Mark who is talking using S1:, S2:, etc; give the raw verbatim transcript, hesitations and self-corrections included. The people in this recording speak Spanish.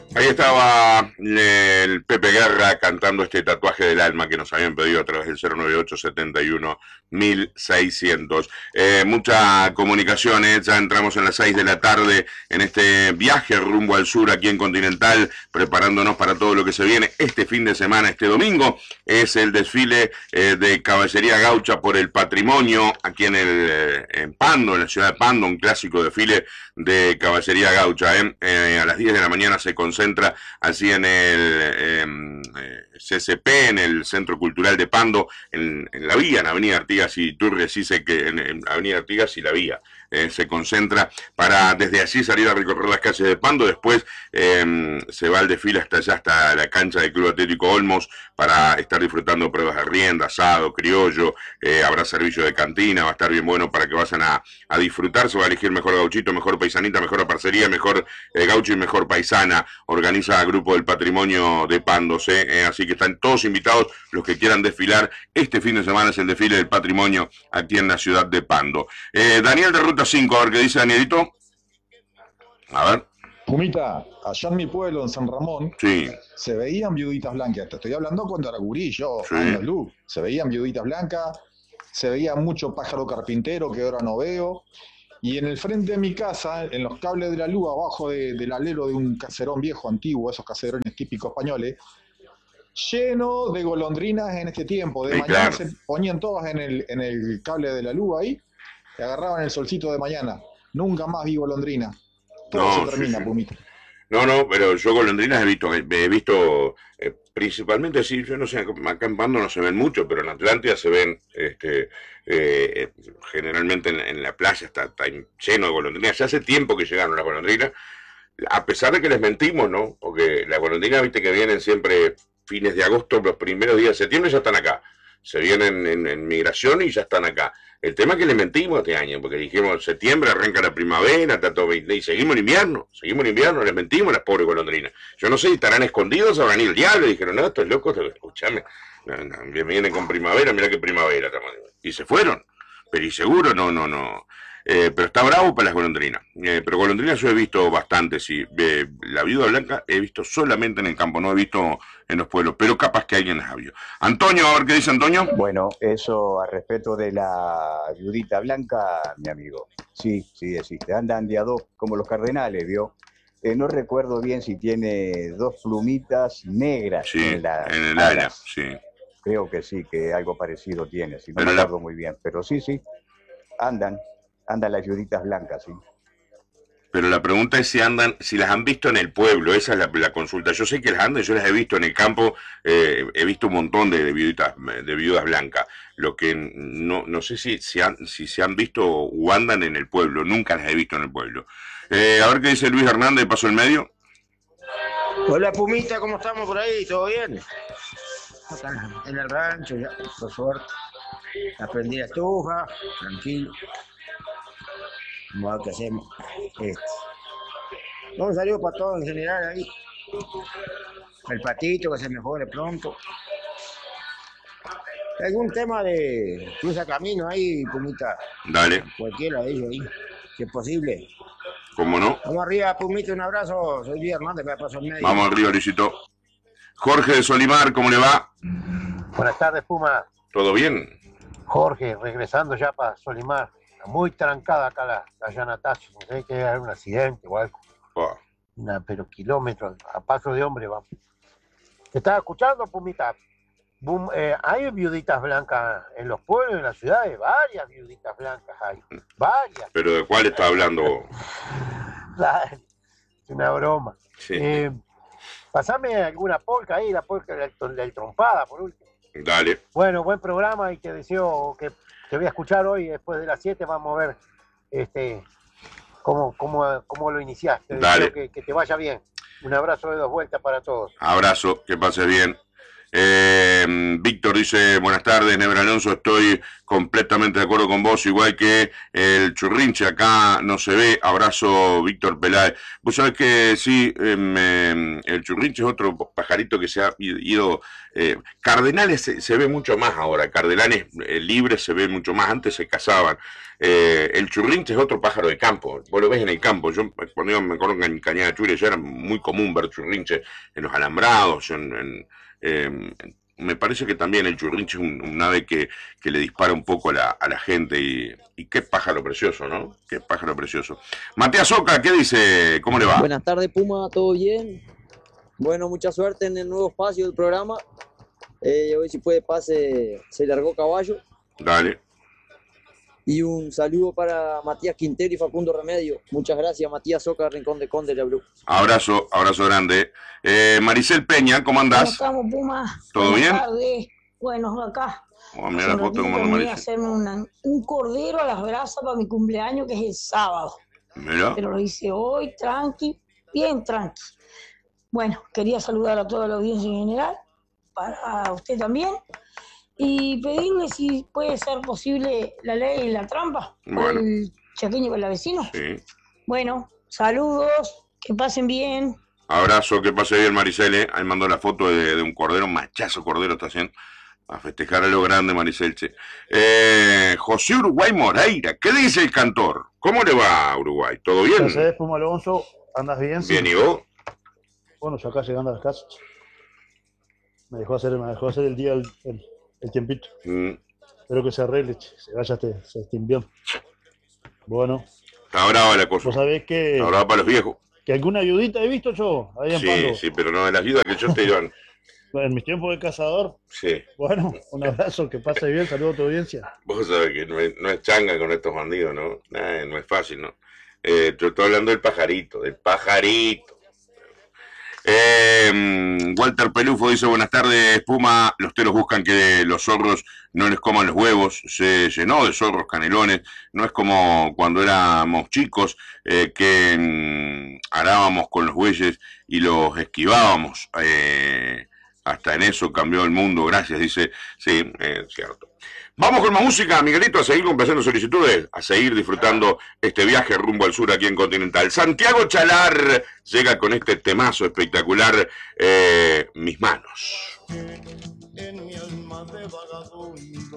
S1: Ahí estaba el Pepe Guerra cantando este tatuaje del alma que nos habían pedido a través del cero nueve ocho setenta y uno mil seiscientos. Eh, mucha comunicación, eh, ya entramos en las seis de la tarde en este viaje rumbo al sur aquí en Continental, preparándonos para todo lo que se viene este fin de semana, este domingo. Es el desfile eh, de Caballería Gaucha por el Patrimonio aquí en, el, eh, en Pando, en la ciudad de Pando, un clásico desfile de Caballería Gaucha. Eh. Eh, a las diez de la mañana se concentra así en el eh, C C P, en el Centro Cultural de Pando, en, en la vía, en Avenida Artigas y Turres, dice que en, en Avenida Artigas y la vía. Eh, se concentra para desde allí salir a recorrer las calles de Pando. Después eh, se va al desfile hasta allá, hasta la cancha del Club Atlético Olmos, para estar disfrutando pruebas de rienda, asado, criollo. Eh, habrá servicio de cantina, va a estar bien bueno para que vayan a, a disfrutar. Se va a elegir mejor gauchito, mejor paisanita, mejor parcería, mejor eh, gaucho y mejor paisana. Organiza el Grupo del Patrimonio de Pandos, eh, eh, así que están todos invitados los que quieran desfilar. Este fin de semana es el desfile del patrimonio aquí en la ciudad de Pando. Eh, Daniel de Ruta cinco, a ver qué dice Danielito. A ver.
S2: Pumita, allá en mi pueblo, en San Ramón,
S1: sí.
S2: se veían viuditas blancas. Te estoy hablando cuando era gurí, yo,
S1: sí.
S2: andaluz. Se veían viuditas blancas, se veía mucho pájaro carpintero que ahora no veo. Y en el frente de mi casa, en los cables de la luz, abajo de, del alero de un caserón viejo, antiguo, esos caserones típicos españoles, lleno de golondrinas en este tiempo. De
S1: sí,
S2: mañana
S1: claro.
S2: se ponían todas en el, en el cable de la luz ahí, y agarraban el solcito de mañana. Nunca más vi golondrina. Todo
S1: no,
S2: se termina,
S1: sí, sí.
S2: Pumita.
S1: No, no, pero yo golondrinas he visto, he visto eh, principalmente, sí, yo no sé, acá en Pando no se ven mucho, pero en Atlántida se ven, este, eh, generalmente en, en la playa está, está lleno de golondrinas. Ya hace tiempo que llegaron las golondrinas, a pesar de que les mentimos, ¿no? Porque las golondrinas, viste que vienen siempre fines de agosto, los primeros días de septiembre ya están acá. Se vienen en, en migración y ya están acá. El tema es que le mentimos este año, porque dijimos septiembre arranca la primavera, está todo veinte, y seguimos en invierno, seguimos en invierno, les mentimos a las pobres golondrinas. Yo no sé si estarán escondidos, habrán ido el diablo, y dijeron, no, estos locos, escúchame, no, no, vienen con primavera, mira qué primavera. Y se fueron, pero y seguro no, no, no. Eh, pero está bravo para las golondrinas. Eh, pero golondrinas yo he visto bastante, sí. Eh, la viuda blanca he visto solamente en el campo, no he visto en los pueblos, pero capaz que alguien las ha visto. Antonio, a ver qué dice Antonio.
S3: Bueno, eso a respecto de la viudita blanca, mi amigo. Sí, sí existe. Andan de a dos como los cardenales, ¿vio? Eh, no recuerdo bien si tiene dos plumitas negras
S1: sí,
S3: en, la,
S1: en el ala, sí.
S3: Creo que sí, que algo parecido tiene, si no
S1: pero
S3: me acuerdo
S1: la...
S3: muy bien. Pero sí, sí, andan, andan las viuditas blancas, sí.
S1: Pero la pregunta es si andan, si las han visto en el pueblo, esa es la, la consulta. Yo sé que las andan, yo las he visto en el campo, eh, he visto un montón de, de viuditas, de viudas blancas. Lo que no, no sé si, si, han, si se han visto o andan en el pueblo, nunca las he visto en el pueblo. Eh, a ver qué dice Luis Hernández, paso el medio.
S4: Hola Pumita, ¿cómo estamos por ahí? ¿Todo bien? Acá en el rancho ya, por suerte. Aprendí la estufa, tranquilo. Vamos a ver qué hacemos. Este. Un saludo para todos en general ahí. El patito que se mejore pronto. ¿Algún tema de cruza camino ahí, Pumita?
S1: Dale.
S4: Cualquiera de ellos ahí, si es posible.
S1: ¿Cómo no?
S4: Vamos arriba, Pumita, un abrazo. Soy Luis Hernández, me paso en medio.
S1: Vamos arriba, Luisito. Jorge de Solimar, ¿cómo le va?
S5: Buenas tardes, Puma.
S1: ¿Todo bien?
S5: Jorge, regresando ya para Solimar. Muy trancada acá la, la Yanatacho. No sé que hay un accidente o algo.
S1: Oh.
S5: Una, pero kilómetros, a paso de hombre, vamos. ¿Te estás escuchando, Pumita? Boom, eh, hay viuditas blancas en los pueblos, en las ciudades, varias viuditas blancas hay. Varias.
S1: ¿Pero de cuál está hablando?
S5: Es una broma.
S1: Sí.
S5: Eh, pasame alguna polca ahí, la polca del, del trompada, por último.
S1: Dale.
S5: Bueno, buen programa y te deseo que te voy a escuchar hoy después de las siete. Vamos a ver este cómo, cómo, cómo lo iniciaste.
S1: Dale.
S5: Deseo que, que te vaya bien. Un abrazo de dos vueltas para todos.
S1: Abrazo, que pase bien. Eh, Víctor dice, buenas tardes, Nebra Alonso, estoy completamente de acuerdo con vos, igual que el churrinche acá no se ve. Abrazo, Víctor Peláez. Vos sabés que sí, eh, me, el churrinche es otro pajarito que se ha ido... Eh, cardenales se, se ve mucho más ahora, cardenales eh, libres se ve mucho más, antes se cazaban. Eh, el churrinche es otro pájaro de campo, vos lo ves en el campo. Yo cuando iba, me acuerdo que en Cañada Churi ya era muy común ver churrinche en los alambrados, en... en Eh, me parece que también el churrinche es un, un ave que, que le dispara un poco a la, a la gente y, y qué pájaro precioso, ¿no? Qué pájaro precioso. Matías Oca, ¿qué dice? ¿Cómo le va?
S6: Buenas tardes, Puma, ¿todo bien? Bueno, mucha suerte en el nuevo espacio del programa. Eh, hoy si puede pase, se largó caballo.
S1: Dale.
S6: Y un saludo para Matías Quintero y Facundo Remedio. Muchas gracias, Matías Oca, Rincón de Conde, La Bru.
S1: Abrazo, abrazo grande. Eh, Maricel Peña, ¿cómo andás?
S7: ¿Cómo estamos, Puma?
S1: ¿Todo bien?
S7: Buenas tardes. Bueno, acá.
S1: Oh, mira la foto como anda
S7: Voy a
S1: Maricel.
S7: hacerme una- un cordero a las brasas para mi cumpleaños, que es el sábado.
S1: Mira.
S7: Pero lo hice hoy, tranqui, bien tranqui. Bueno, quería saludar a toda la audiencia en general, para usted también, y pedirle si puede ser posible la ley y la trampa por
S1: Bueno.
S7: el chaqueño con la vecino.
S1: Sí.
S7: Bueno, saludos, que pasen bien.
S1: Abrazo, que pase bien Maricel, ¿eh? Ahí mandó la foto de, de un cordero, machazo cordero está haciendo. A festejar a lo grande, Maricel. Che. Eh, José Uruguay Moreira, ¿qué dice el cantor? ¿Cómo le va a Uruguay? ¿Todo bien?
S8: ¿Qué haces, Puma Alonso? ¿Andas bien?
S1: Bien, ¿y vos?
S8: Bueno, yo acá llegando a las casas. Me dejó hacer, me dejó hacer el día el, el, el tiempito.
S1: Mm,
S8: Espero que se arregle, che, se vaya este, este invierno. Bueno,
S1: está brava la cosa.
S8: vos sabés que,
S1: Está brava para los viejos.
S8: que alguna ayudita he visto yo ahí en
S1: Sí,
S8: Pando.
S1: sí, pero no de las viudas que yo te iban.
S8: En mis tiempos de cazador.
S1: Sí.
S8: Bueno, un abrazo, que pase bien, saludo a tu audiencia.
S1: Vos sabés que no es, no es changa con estos bandidos, ¿no? Nah, no es fácil, ¿no? Eh, te estoy hablando del pajarito, del pajarito. Eh, Walter Pelufo dice, buenas tardes, Puma. Los teros buscan que los zorros no les coman los huevos. Se llenó de zorros canelones. No es como cuando éramos chicos, eh, que mm, arábamos con los bueyes y los esquivábamos. Eh, hasta en eso cambió el mundo, gracias, dice. Sí, es cierto. Vamos con más música, Miguelito, a seguir complaciendo solicitudes, a seguir disfrutando este viaje rumbo al sur aquí en Continental. Santiago Chalar llega con este temazo espectacular, eh, Mis manos.
S9: En mi alma de vagabundo